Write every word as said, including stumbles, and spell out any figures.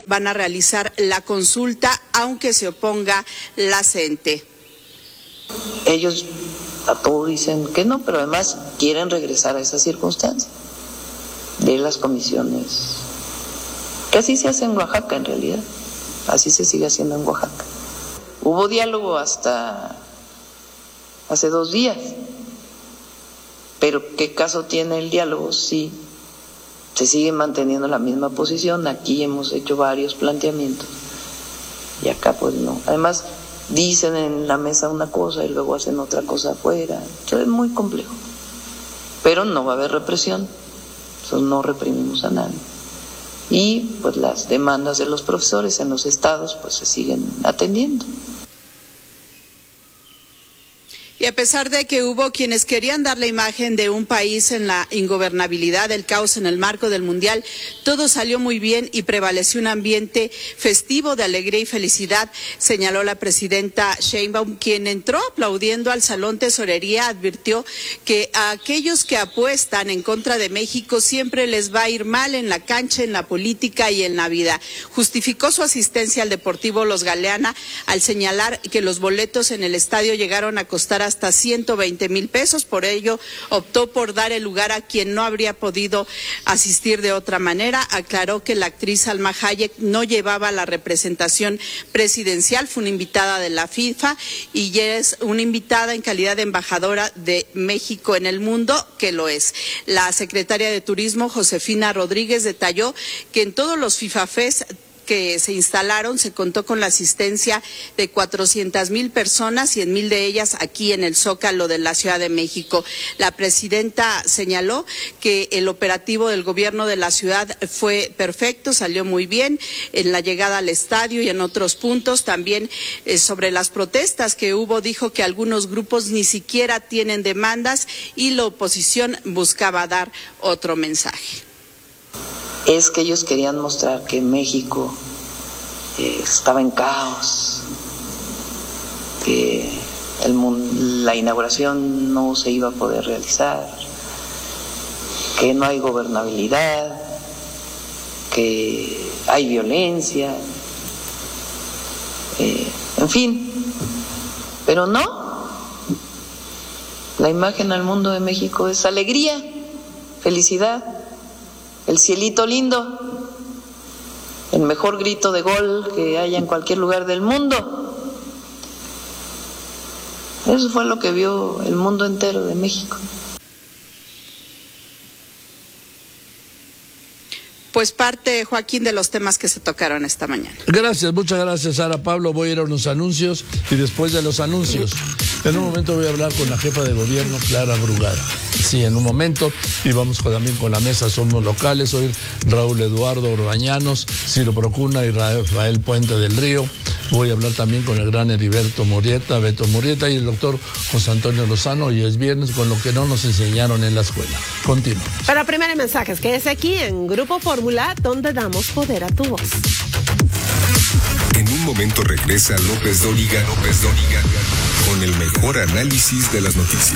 van a realizar la consulta, aunque se oponga la C E N T E. Ellos a todo dicen que no, pero además quieren regresar a esa circunstancia de las comisiones, que así se hace en Oaxaca en realidad, así se sigue haciendo en Oaxaca. Hubo diálogo hasta hace dos días, pero ¿qué caso tiene el diálogo si se sigue manteniendo la misma posición? Aquí hemos hecho varios planteamientos y acá pues no. Además dicen en la mesa una cosa y luego hacen otra cosa afuera. Entonces es muy complejo, pero no va a haber represión, entonces no reprimimos a nadie. Y pues las demandas de los profesores en los estados pues se siguen atendiendo. Y a pesar de que hubo quienes querían dar la imagen de un país en la ingobernabilidad, el caos en el marco del Mundial, todo salió muy bien y prevaleció un ambiente festivo de alegría y felicidad, señaló la presidenta Sheinbaum, quien entró aplaudiendo al Salón Tesorería. Advirtió que a aquellos que apuestan en contra de México siempre les va a ir mal en la cancha, en la política y en la vida. Justificó su asistencia al Deportivo Los Galeana al señalar que los boletos en el estadio llegaron a costar hasta ciento veinte mil pesos, por ello optó por dar el lugar a quien no habría podido asistir de otra manera. Aclaró que la actriz Salma Hayek no llevaba la representación presidencial, fue una invitada de la FIFA y ya es una invitada en calidad de embajadora de México en el mundo, que lo es. La secretaria de Turismo, Josefina Rodríguez, detalló que en todos los FIFA Fest que se instalaron se contó con la asistencia de cuatrocientas mil personas, cien mil de ellas aquí en el Zócalo de la Ciudad de México. La presidenta señaló que el operativo del gobierno de la ciudad fue perfecto, salió muy bien en la llegada al estadio y en otros puntos. También eh, sobre las protestas que hubo, dijo que algunos grupos ni siquiera tienen demandas y la oposición buscaba dar otro mensaje. Es que ellos querían mostrar que México eh, estaba en caos, que el, la inauguración no se iba a poder realizar, que no hay gobernabilidad, que hay violencia, eh, en fin, pero no, la imagen al mundo de México es alegría, felicidad, el cielito lindo, el mejor grito de gol que haya en cualquier lugar del mundo. Eso fue lo que vio el mundo entero de México. Pues parte, Joaquín, de los temas que se tocaron esta mañana. Gracias, muchas gracias, Sara. Pablo, voy a ir a unos anuncios y después de los anuncios, en un momento voy a hablar con la jefa de gobierno, Clara Brugada. Sí, en un momento, y vamos con, también con la mesa Somos Locales, hoy Raúl Eduardo Orbañanos, Ciro Procuna y Rafael Puente del Río. Voy a hablar también con el gran Heriberto Murrieta, Beto Murrieta y el doctor José Antonio Lozano. Hoy es viernes, con lo que no nos enseñaron en la escuela. Continuamos. Pero primero mensajes, quédese aquí en Grupo Fórmula, donde damos poder a tu voz. En un momento regresa López Dóriga, López Dóriga, con el mejor análisis de las noticias.